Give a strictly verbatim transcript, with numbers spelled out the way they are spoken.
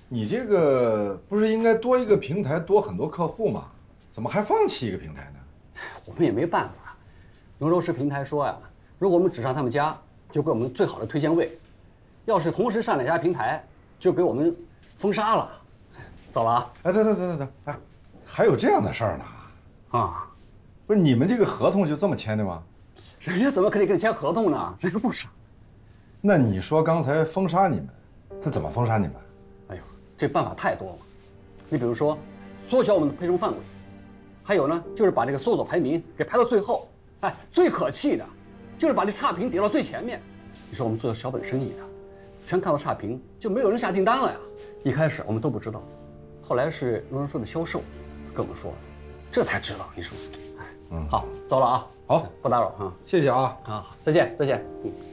你这个不是应该多一个平台多很多客户吗？怎么还放弃一个平台呢？ 我们也没办法。荣州市平台说呀，如果我们只上他们家，就给我们最好的推荐位；要是同时上两家平台，就给我们封杀了。走了啊！ 哎，等等等等等，哎，还有这样的事儿呢？ 啊， 不是你们这个合同就这么签的吗？ 人家怎么可以跟你签合同呢？人家不傻。 那你说刚才封杀你们，他怎么封杀你们？ 哎呦，这办法太多了。你比如说，缩小我们的配送范围，还有呢，就是把这个搜索排名给排到最后。哎，最可气的，就是把这差评叠到最前面。你说我们做小本生意的，全看到差评，就没有人下订单了呀。一开始我们都不知道，后来是荣荣说的销售跟我们说的，这才知道。你说，哎，嗯，好，走了啊。 好， 不打扰啊。 谢谢啊。 好，再见，再见。嗯。